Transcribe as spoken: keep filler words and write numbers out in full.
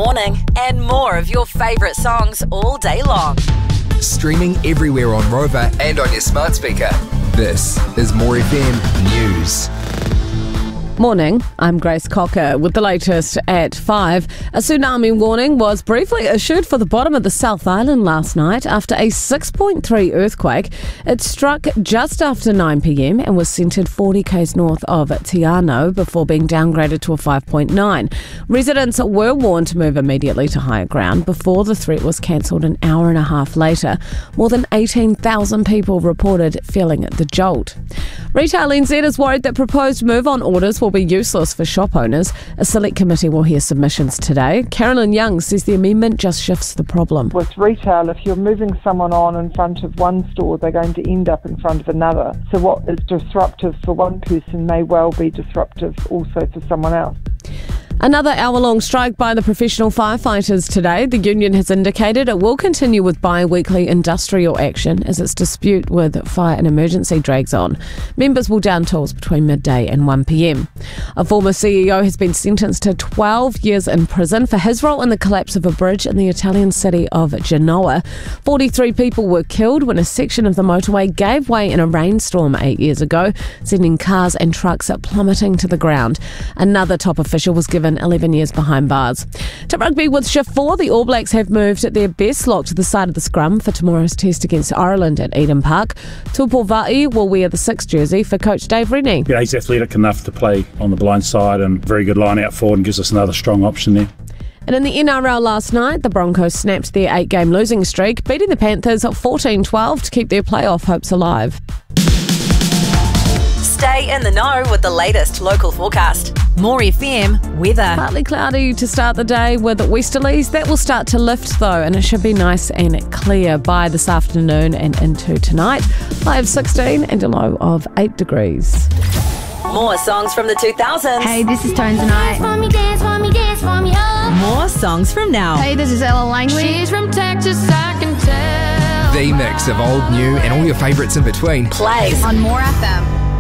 morning and more of your favourite songs all day long. Streaming everywhere on Rover and on your smart speaker. This is More F M News. Morning, I'm Grace Cocker with the latest at five. A tsunami warning was briefly issued for the bottom of the South Island last night after a six point three earthquake. It struck just after nine p.m. and was centred forty k's north of Te Anau before being downgraded to a five point nine. Residents were warned to move immediately to higher ground before the threat was cancelled an hour and a half later. More than eighteen thousand people reported feeling the jolt. Retail N Z is worried that proposed move-on orders will be useless for shop owners. A select committee will hear submissions today. Carolyn Young says the amendment just shifts the problem. With retail, if you're moving someone on in front of one store, they're going to end up in front of another. So what is disruptive for one person may well be disruptive also for someone else. Another hour-long strike by the professional firefighters today. The union has indicated it will continue with bi-weekly industrial action as its dispute with fire and emergency drags on. Members will down tools between midday and one p.m. A former C E O has been sentenced to twelve years in prison for his role in the collapse of a bridge in the Italian city of Genoa. forty-three people were killed when a section of the motorway gave way in a rainstorm eight years ago, sending cars and trucks plummeting to the ground. Another top official was given eleven years behind bars. To rugby with Shift four, the All Blacks have moved their best lock to the side of the scrum for tomorrow's test against Ireland at Eden Park. Tupou Vaa'i will wear the sixth jersey for coach Dave Rennie. Yeah, he's athletic enough to play on the blind side and very good line out forward and gives us another strong option there. And in the N R L last night, the Broncos snapped their eight-game losing streak, beating the Panthers fourteen twelve to keep their playoff hopes alive. Stay in the know with the latest local forecast. More F M weather. Partly cloudy to start the day with westerlies. That will start to lift though, and it should be nice and clear by this afternoon and into tonight. High of sixteen and a low of eight degrees. More songs from the two thousands. Hey, this is Tones and I. Dance for me, dance for me, dance for me, oh. More songs from now. Hey, this is Ella Langley. She's from Texas, I can tell. The mix of old, new, and all your favourites in between. Plays On More F M.